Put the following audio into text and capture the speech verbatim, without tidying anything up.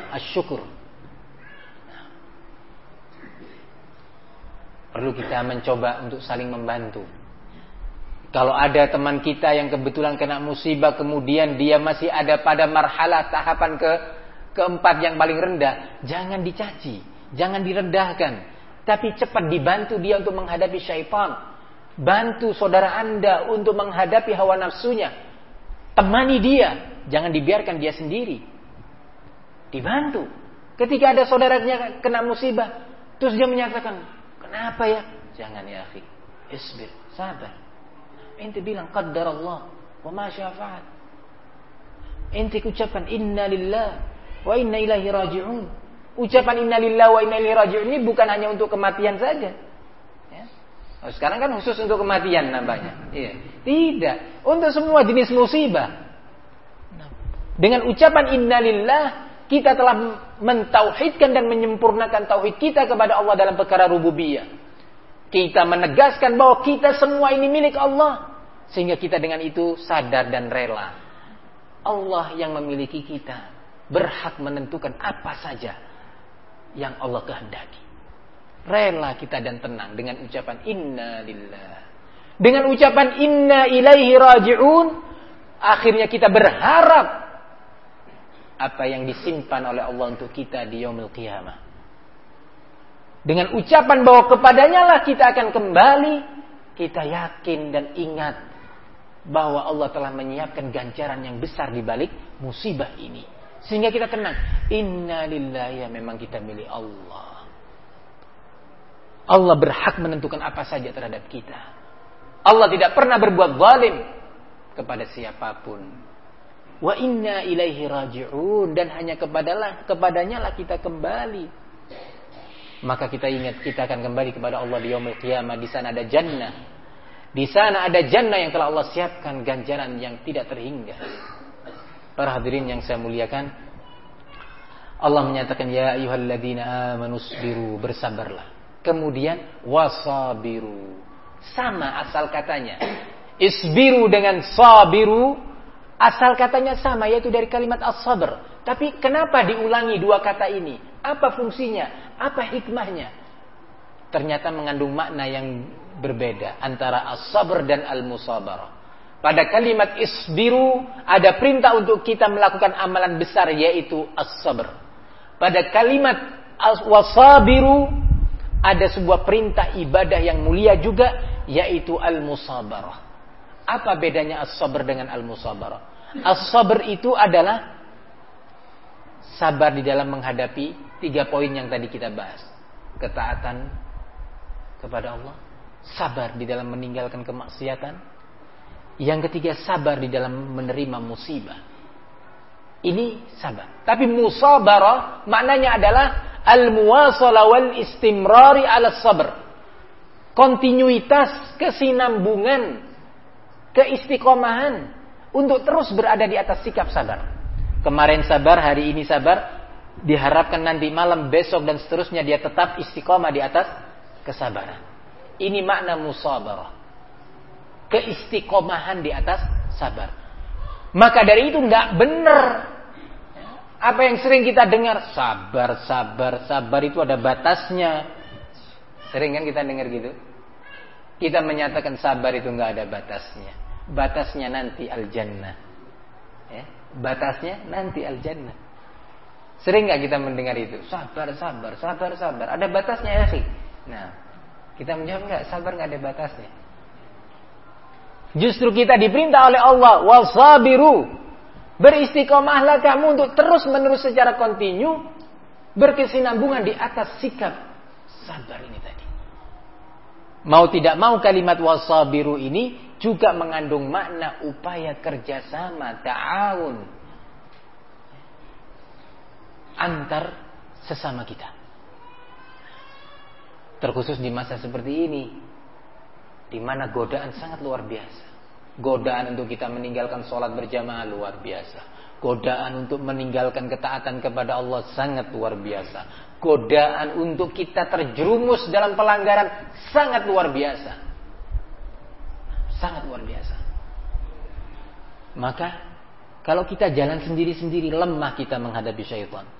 asyukur. Nah, perlu kita mencoba untuk saling membantu. Kalau ada teman kita yang kebetulan kena musibah, kemudian dia masih ada pada marhalah tahapan ke keempat yang paling rendah, jangan dicaci, jangan direndahkan, tapi cepat dibantu dia untuk menghadapi syaitan. Bantu saudara Anda untuk menghadapi hawa nafsunya. Temani dia, jangan dibiarkan dia sendiri. Dibantu. Ketika ada saudaranya kena musibah, terus dia menyatakan, kenapa ya? Jangan ya akhi, isbir, sabar. Ente bilang qaddarallah wa ma syafa'at. Ente ucapkan inna lillah wa inna ilaihi raji'un. Ucapan inna lillah wa inna ilaihi raji'un ini bukan hanya untuk kematian saja. Ya. Oh, sekarang kan khusus untuk kematian namanya. Iya. Tidak, untuk semua jenis musibah. Dengan ucapan inna lillah kita telah mentauhidkan dan menyempurnakan tauhid kita kepada Allah dalam perkara rububiyah. Kita menegaskan bahwa kita semua ini milik Allah. Sehingga kita dengan itu sadar dan rela. Allah yang memiliki kita. Berhak menentukan apa saja yang Allah kehendaki. Rela kita dan tenang dengan ucapan inna lillah. Dengan ucapan inna ilaihi raji'un. Akhirnya kita berharap apa yang disimpan oleh Allah untuk kita di yaumil qiyamah. Dengan ucapan bahwa kepadanya lah kita akan kembali, kita yakin dan ingat bahwa Allah telah menyiapkan ganjaran yang besar di balik musibah ini. Sehingga kita tenang. Inna lillahi, ya memang kita milik Allah. Allah berhak menentukan apa saja terhadap kita. Allah tidak pernah berbuat zalim kepada siapapun. Wa inna ilaihi raji'un, dan hanya kepadalah kepadanya lah kita kembali. Maka kita ingat kita akan kembali kepada Allah di yaumil qiyamah. Di sana ada jannah. Di sana ada jannah yang telah Allah siapkan ganjaran yang tidak terhingga. Para hadirin yang saya muliakan, Allah menyatakan ya ayyuhalladzina amanu sabiru, bersabarlah. Kemudian wasabiru, sama asal katanya. Isbiru dengan sabiru asal katanya sama, yaitu dari kalimat as-sabr. Tapi kenapa diulangi dua kata ini? Apa fungsinya? Apa hikmahnya? Ternyata mengandung makna yang berbeda antara as-sabr dan al-musabarah. Pada kalimat isbiru ada perintah untuk kita melakukan amalan besar, yaitu as-sabr. Pada kalimat wasabiru ada sebuah perintah ibadah yang mulia juga, yaitu al-musabarah. Apa bedanya as-sabr dengan al-musabarah? As-sabr itu adalah sabar di dalam menghadapi tiga poin yang tadi kita bahas. Ketaatan kepada Allah, sabar di dalam meninggalkan kemaksiatan. Yang ketiga, sabar di dalam menerima musibah. Ini sabar. Tapi musabarah maknanya adalah al-muwasalah wal istimrari ala sabr. Kontinuitas, kesinambungan, keistiqomahan untuk terus berada di atas sikap sabar. Kemarin sabar, hari ini sabar, diharapkan nanti malam, besok dan seterusnya dia tetap istiqomah di atas kesabaran. Ini makna musabarah. Keistiqomahan di atas sabar. Maka dari itu tidak benar apa yang sering kita dengar, sabar, sabar, sabar itu ada batasnya. Sering kan kita dengar gitu. Kita menyatakan sabar itu nggak ada batasnya. Batasnya nanti al-jannah. Ya, batasnya nanti al-jannah. Sering nggak kita mendengar itu? Sabar, sabar, sabar, sabar. Ada batasnya ya sih. Nah, kita menjawab nggak, sabar nggak ada batasnya. Justru kita diperintah oleh Allah, wasabiru, beristiqomahlah kamu untuk terus menerus secara kontinu berkesinambungan di atas sikap sabar ini tadi. Mau tidak mau kalimat wasabiru ini juga mengandung makna upaya kerjasama, ta'awun antar sesama kita. Terkhusus di masa seperti ini, di mana godaan sangat luar biasa. Godaan untuk kita meninggalkan sholat berjamaah luar biasa. Godaan untuk meninggalkan ketaatan kepada Allah sangat luar biasa. Godaan untuk kita terjerumus dalam pelanggaran sangat luar biasa. Sangat luar biasa. Maka kalau kita jalan sendiri-sendiri, lemah kita menghadapi syaitan.